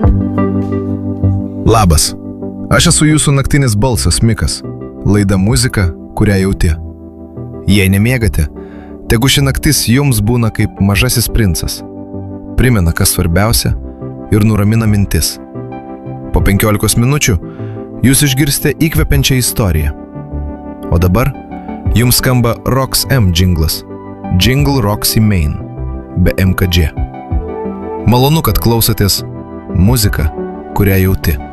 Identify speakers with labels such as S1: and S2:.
S1: Labas, aš esu jūsų naktinis balsas Mikas, laida muzika, kurią jauti. Jei nemiegate, tegu ši naktis jums būna kaip mažasis princas. Primena, kas svarbiausia ir nuramina mintis. Po 15 minučių jūs išgirsite įkvepiančią istoriją. O dabar jums skamba Rox M jinglas, Jingle Roxy Main, be MKG. Malonu, kad klausotės muziką, kurią jauti.